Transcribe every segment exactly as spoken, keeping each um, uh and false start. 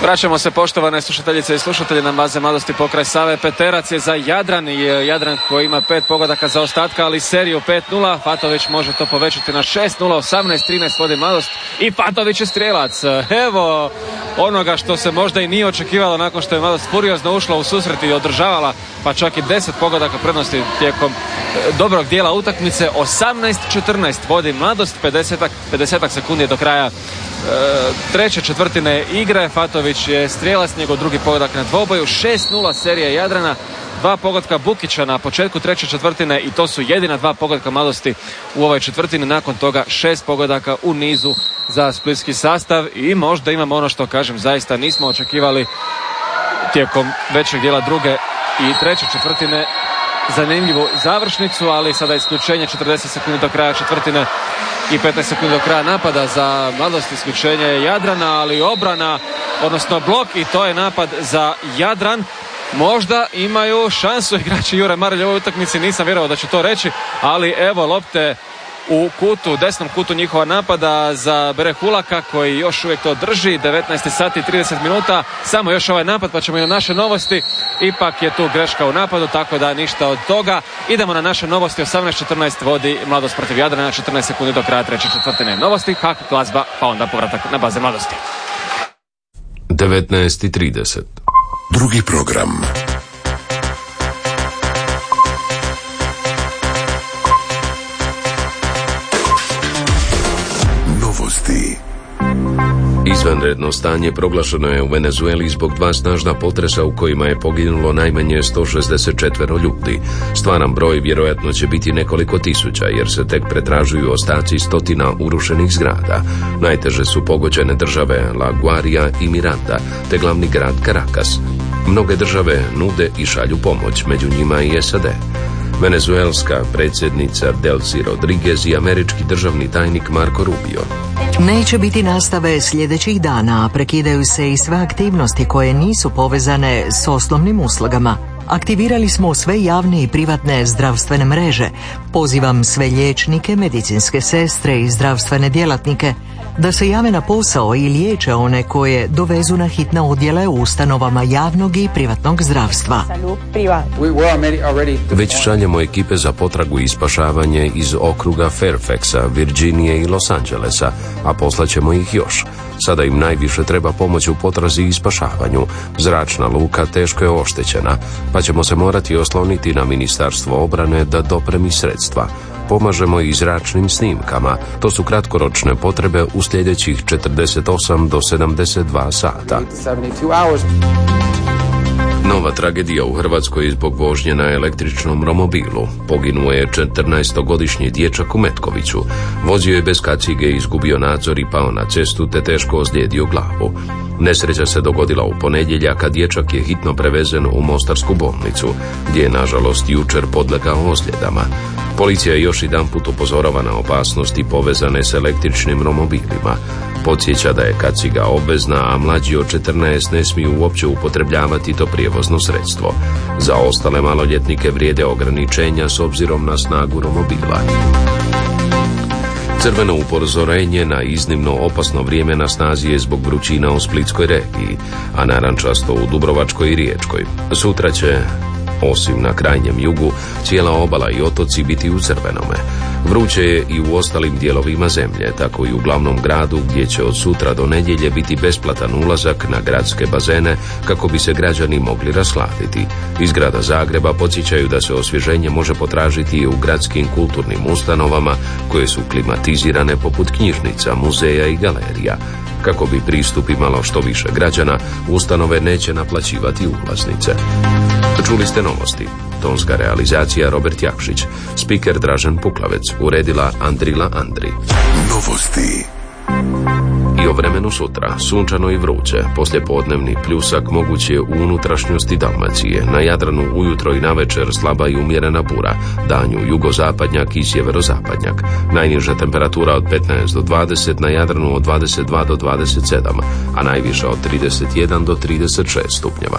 Vraćamo se, poštovane slušateljice i slušatelji, na baze Mladosti pokraj Save. Peterac je za Jadran i Jadran koji ima pet pogodaka za ostatka, ali seriju pet nula. Fatović može to povećati na šest nula, osamnaest trinaest vodi Mladost i Fatović je strijelac. Evo onoga što se možda i nije očekivalo nakon što je Mladost furiozno ušla u susret i održavala pa čak i deset pogodaka prednosti tijekom dobrog dijela utakmice. Osamnaest četrnaest vodi Mladost, pedeset sekundi do kraja treće četvrtine igre. Fatović je strijelac, njegov drugi pogodak na dvoboju. šest nula serija Jadrana, dva pogotka Bukića na početku treće četvrtine i to su jedina dva pogotka Mladosti u ovoj četvrtini. Nakon toga šest pogodaka u nizu za splitski sastav i možda imamo ono što kažem, zaista nismo očekivali tijekom većeg dijela druge i treće četvrtine zanimljivu završnicu, ali sada isključenje četrdeset sekundi do kraja četvrtine i petnaest sekundi do kraja napada za Mladost. Isključenje Jadrana, ali obrana, odnosno blok, i to je napad za Jadran. Možda imaju šansu igrači Jure Marelj u ovoj utakmici, nisam vjerovao da će to reći, ali evo lopte u kutu, desnom kutu njihova napada za Berehulaka koji još uvijek to drži. devetnaest sati i trideset minuta, samo još ovaj napad pa ćemo i na naše novosti. Ipak je tu greška u napadu, tako da ništa od toga. Idemo na naše novosti. Osamnaest četrnaest vodi Mladost protiv Jadrana, četrnaest sekundi do kraja treće četvrtine. Novosti, hak, glazba, pa onda povratak na baze Mladosti. devetnaest i trideset. Drugi program. Novosti. Izvanredno stanje proglašeno je u Venezueli zbog dva snažna potresa u kojima je poginulo najmanje sto šezdeset četiri ljudi. Stvaran broj vjerojatno će biti nekoliko tisuća jer se tek pretražuju ostaci stotina urušenih zgrada. Najteže su pogođene države La Guaira i Miranda te glavni grad Caracas. Mnoge države nude i šalju pomoć, među njima i S A D. Venezuelska predsjednica Delcy Rodriguez i američki državni tajnik Marco Rubio. Neće biti nastave sljedećih dana, a prekidaju se i sve aktivnosti koje nisu povezane s osnovnim uslugama. Aktivirali smo sve javne i privatne zdravstvene mreže. Pozivam sve liječnike, medicinske sestre i zdravstvene djelatnike da se jave na posao i liječe one koje dovezu na hitne odjele u ustanovama javnog i privatnog zdravstva. Već šaljemo ekipe za potragu i spašavanje iz okruga Fairfaxa, Virginije i Los Angelesa, a poslaćemo ih još. Sada im najviše treba pomoć u potrazi i spašavanju. Zračna luka teško je oštećena, pa ćemo se morati osloniti na Ministarstvo obrane da dopremi sredstva. Pomažemo i zračnim snimkama. To su kratkoročne potrebe u sljedećih četrdeset osam do sedamdeset dva sata. Nova tragedija u Hrvatskoj zbog vožnje na električnom romobilu. Poginuo je četrnaestogodišnji dječak u Metkoviću. Vozio je bez kacige, izgubio nadzor i pao na cestu te teško ozlijedio glavu. Nesreća se dogodila u ponedjeljak, a dječak je hitno prevezen u Mostarsku bolnicu, gdje je nažalost jučer podlegao ozljedama. Policija još jedanput upozorava na opasnosti povezane s električnim romobilima. Podsjeća da je kaciga obvezna, a mlađi od četrnaest ne smiju uopće upotrebljavati to prijevozno sredstvo. Za ostale maloljetnike vrijede ograničenja s obzirom na snagu romobila. Crveno upozorenje na iznimno opasno vrijeme na snazi je zbog vrućina u Splitskoj regiji, a narančasto u Dubrovačkoj i Riječkoj. Sutra će, osim na krajnjem jugu, cijela obala i otoci biti u crvenome. Vruće je i u ostalim dijelovima zemlje, tako i u glavnom gradu gdje će od sutra do nedjelje biti besplatan ulazak na gradske bazene kako bi se građani mogli rasladiti. Iz grada Zagreba podsjećaju da se osvježenje može potražiti i u gradskim kulturnim ustanovama koje su klimatizirane poput knjižnica, muzeja i galerija. Kako bi pristup imalo što više građana, ustanove neće naplaćivati ulaznice. Čuli ste novosti. Tonska realizacija Robert Jakšić, spiker Dražen Puklavec, uredila Andrila Andri. Novosti. I o vremenu sutra, sunčano i vruće, poslijepodnevni pljusak moguć je u unutrašnjosti Dalmacije, na Jadranu ujutro i navečer slaba i umjerena bura, danju jugozapadnjak i sjeverozapadnjak, najniža temperatura od petnaest do dvadeset, na Jadranu od dvadeset dva do dvadeset sedam, a najviša od trideset jedan do trideset šest stupnjeva.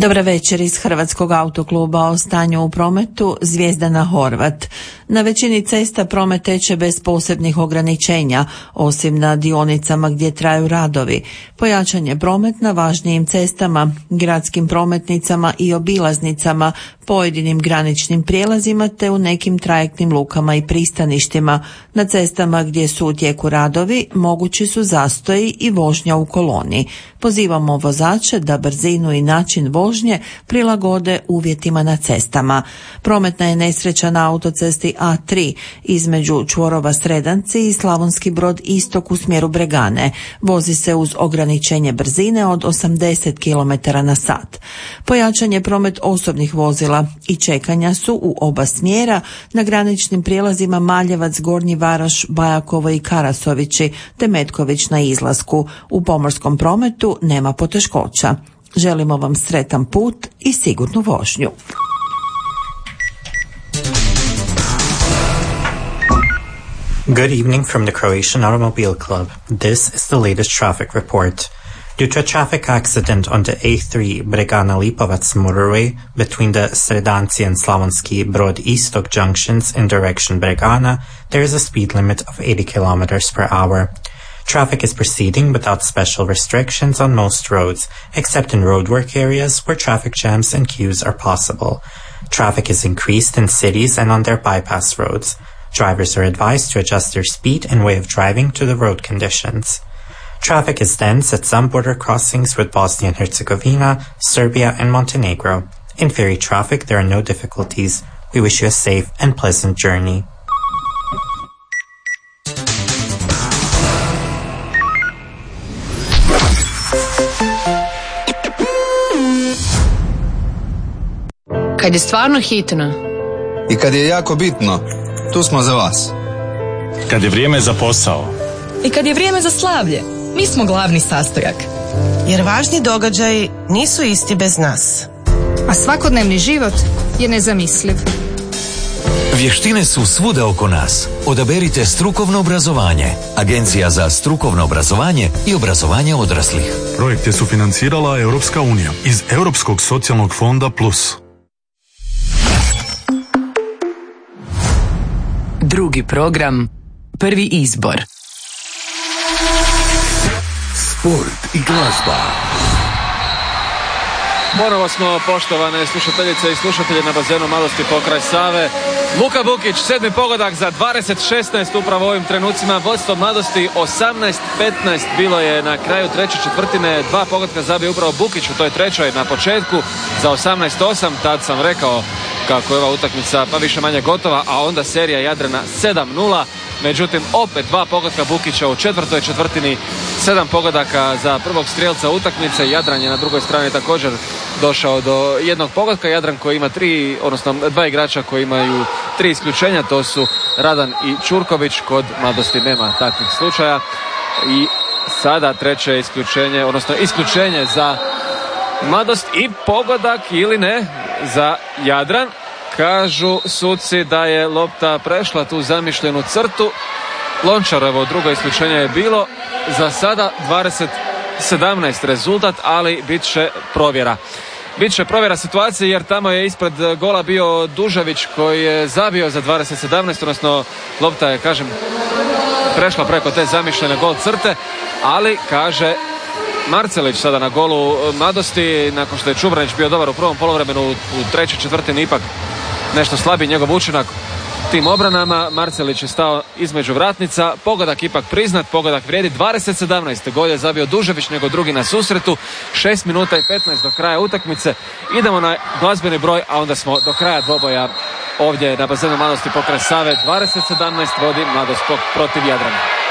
Dobra večer iz Hrvatskog autokluba. O stanju u prometu Zvijezdana Horvat. Na većini cesta promet teče bez posebnih ograničenja, osim na dionicama gdje traju radovi. Pojačan je promet na važnijim cestama, gradskim prometnicama i obilaznicama, pojedinim graničnim prijelazima te u nekim trajektnim lukama i pristaništima. Na cestama gdje su u tijeku radovi mogući su zastoji i vožnja u koloni. Pozivamo vozače da brzinu i način vožnje prilagode uvjetima na cestama. Prometna je nesreća na autocesti A tri između čvorova Sredanci i Slavonski Brod istok u smjeru Bregane. Vozi se uz ograničenje brzine od osamdeset kilometara na sat. Pojačan je promet osobnih vozila i čekanja su u oba smjera na graničnim prijelazima Maljevac, Gornji Varaš, Bajakovo i Karasovići te Metković na izlasku. U pomorskom prometu nema poteškoća. Želimo vam sretan put i sigurnu vožnju. Good evening from the Croatian Automobile Club. This is the latest traffic report. Due to a traffic accident on the A three Bregana-Lipovac motorway between the Sredanci and Slavonski Brod Istok junctions in direction Bregana, there is a speed limit of eighty kilometers per hour. Traffic is proceeding without special restrictions on most roads, except in roadwork areas where traffic jams and queues are possible. Traffic is increased in cities and on their bypass roads. Drivers are advised to adjust their speed and way of driving to the road conditions. Traffic is dense at some border crossings with Bosnia and Herzegovina, Serbia and Montenegro. In ferry traffic, there are no difficulties. We wish you a safe and pleasant journey. Kad je stvarno hitno i kad je jako bitno, tu smo za vas. Kad je vrijeme za posao i kad je vrijeme za slavlje, mi smo glavni sastojak. Jer važni događaji nisu isti bez nas. A svakodnevni život je nezamisliv. Vještine su svuda oko nas. Odaberite strukovno obrazovanje. Agencija za strukovno obrazovanje i obrazovanje odraslih. Projekt je sufinancirala Europska unija iz Europskog socijalnog fonda Plus. Drugi program, prvi izbor. Sport i glazba. Ponovo smo, poštovane slušateljice i slušatelji, na bazenu Mladosti pokraj Save. Luka Bukić, sedmi pogodak za dvadeset šesnaest upravo u ovim trenucima. Vodstvo Mladosti osamnaest petnaest bilo je na kraju treće četvrtine. Dva pogotka zabio upravo Bukić u toj trećoj na početku za osamnaest osam. Tad sam rekao kako je ova utakmica pa više manje gotova, a onda serija Jadrana sedam nula. Međutim, opet dva pogotka Bukića u četvrtoj četvrtini, sedam pogodaka za prvog strijelca utakmice. Jadran je na drugoj strani također došao do jednog pogotka. Jadran koji ima tri, odnosno dva igrača koji imaju tri isključenja, to su Radan i Čurković. Kod Mladosti nema takvih slučaja. I sada treće isključenje, odnosno isključenje za Mladost i pogodak ili ne za Jadran. Kažu suci da je lopta prešla tu zamišljenu crtu. Lončarovo drugo isključenje je bilo. Za sada dvadeset sedamnaest rezultat, ali bit će provjera. Bit će provjera situacije jer tamo je ispred gola bio Dužević koji je zabio za dvadeset sedamnaest, odnosno lopta je, kažem, prešla preko te zamišljene gol crte, ali kaže Marcelić sada na golu Mladosti, nakon što je Čubranić bio dobar u prvom poluvremenu, u trećoj četvrtini ipak nešto slabiji njegov učinak tim obranama. Marcelić je stao između vratnica, pogodak ipak priznat, pogodak vrijedi dvadeset sedamnaest. Gol je zabio Dužević, nego drugi na susretu. šest minuta i petnaest do kraja utakmice. Idemo na glazbeni broj, a onda smo do kraja dvoboja ovdje na bazenu Mladosti pokraj Save. dvadeset sedamnaest vodi Mladost protiv Jadrana.